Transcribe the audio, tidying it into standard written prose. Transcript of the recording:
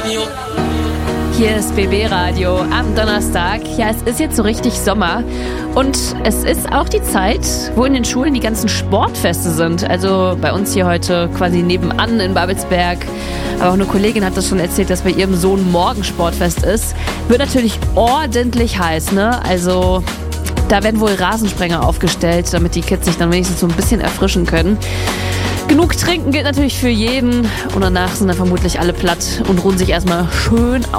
Hier ist BB Radio am Donnerstag. Ja, es ist jetzt so richtig Sommer und es ist auch die Zeit, wo in den Schulen die ganzen Sportfeste sind. Also bei uns hier heute quasi nebenan in Babelsberg. Aber auch eine Kollegin hat das schon erzählt, dass bei ihrem Sohn morgen Sportfest ist. Wird natürlich ordentlich heiß, ne? Also da werden wohl Rasensprenger aufgestellt, damit die Kids sich dann wenigstens so ein bisschen erfrischen können. Genug trinken gilt natürlich für jeden und danach sind dann vermutlich alle platt und ruhen sich erstmal schön aus.